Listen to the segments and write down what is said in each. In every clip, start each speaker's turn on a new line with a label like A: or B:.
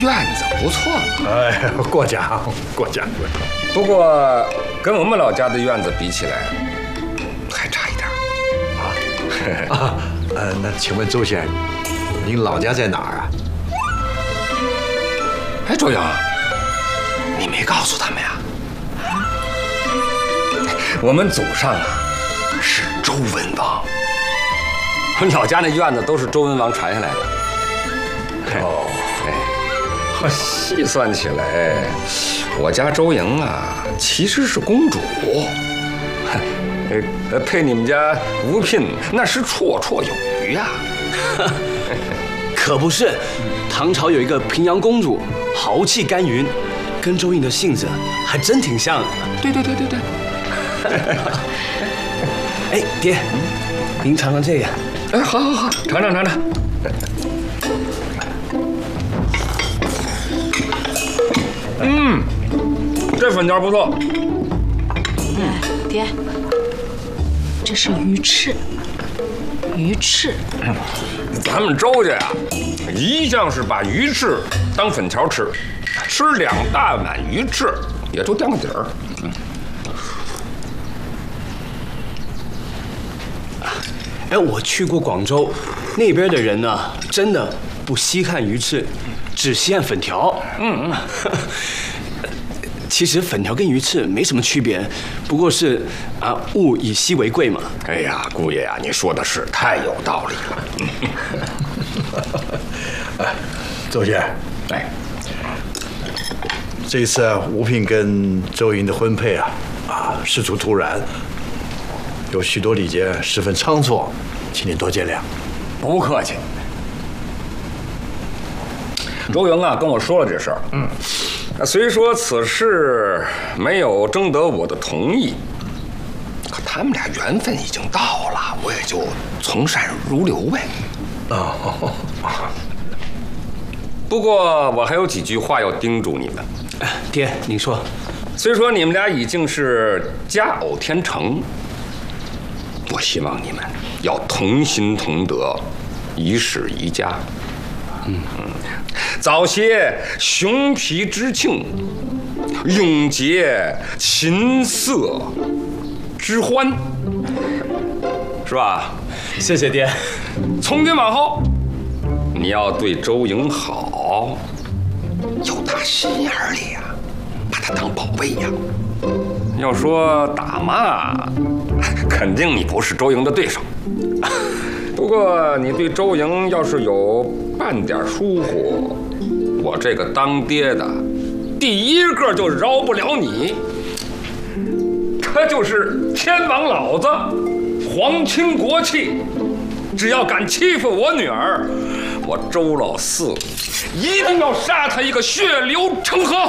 A: 院子不错。
B: 哎，过奖过奖。
A: 不过跟我们老家的院子比起来，还差一点。
B: 那请问周先生，您老家在哪儿啊？
A: 哎，周英，你没告诉他们呀？我们祖上啊是周文王，我老家那院子都是周文王传下来的。哦，哎，细算起来，我家周莹啊其实是公主，配你们家吴聘那是绰绰有余呀。
C: 可不是，唐朝有一个平阳公主，豪气干云，跟周莹的性子还真挺像。
A: 对。
C: 哎，爹，您尝尝这个。
A: 哎，好，尝尝。这粉条不错。
D: 爹，这是鱼翅。
A: 咱们周家呀，一向是把鱼翅当粉条吃，吃2大碗鱼翅也就垫个底儿。
C: 哎，我去过广州，那边的人呢，真的不稀罕鱼翅，只稀罕粉条。其实粉条跟鱼翅没什么区别，不过是物以稀为贵嘛。
A: 哎呀，姑爷呀，你说的是太有道理
B: 了。周先生，
A: 哎，
B: 这次吴聘跟周莹的婚配事出突然，有许多礼节十分仓促，请您多见谅。
A: 不客气。周莹啊跟我说了这事儿，虽说此事没有征得我的同意，可他们俩缘分已经到了，我也就从善如流呗。不过我还有几句话要叮嘱你们。
C: 爹，您说。
A: 虽说你们俩已经是佳偶天成，我希望你们要同心同德，一世一家。早些雄脾之庆，永结琴瑟之欢，是吧？
C: 谢谢爹。
A: 从今往后，你要对周莹好，由打心眼里呀，把她当宝贝呀。要说打骂，肯定你不是周莹的对手。不过你对周莹要是有半点疏忽，我这个当爹的，第一个就饶不了你。这就是天王老子，皇亲国戚，只要敢欺负我女儿，我周老四一定要杀他一个血流成河。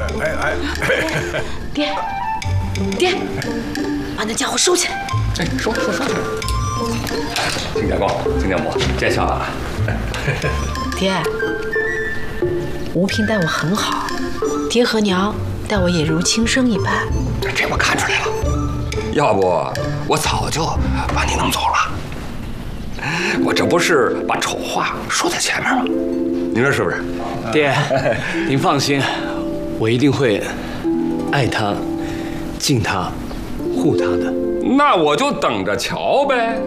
D: 爹，把那家伙收起来。
A: 哎，收起来。金家公、金家母，见笑了啊！
D: 爹，吴聘待我很好，爹和娘待我也如亲生一般。
A: 这我看出来了，要不我早就把你弄走了。我这不是把丑话说在前面吗？您说是不是？
C: 爹，您放心，我一定会爱他、敬他、护他的。
A: 那我就等着瞧呗。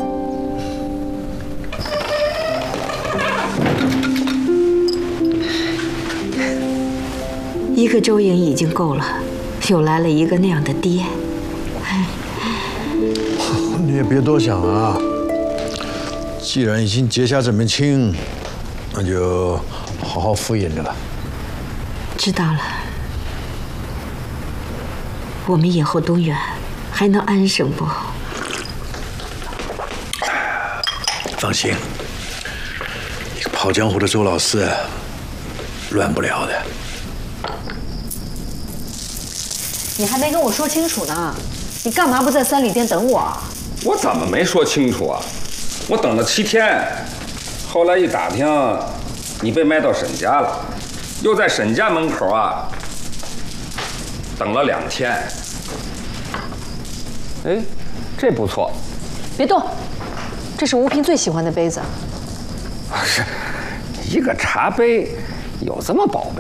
E: 一个周莹已经够了，又来了一个那样的爹。
B: 你也别多想啊，既然已经结下这门亲，那就好好敷衍着吧。
E: 知道了，我们以后都远，还能安生不？
B: 放心，一个跑江湖的周老四，乱不了的。
F: 你还没跟我说清楚呢，你干嘛不在三里店等我？
A: 我怎么没说清楚啊？我等了7天，后来一打听，你被卖到沈家了，又在沈家门口等了2天。哎，这不错。
F: 别动，这是吴聘最喜欢的杯子。
A: 是，一个茶杯， 有这么宝贝？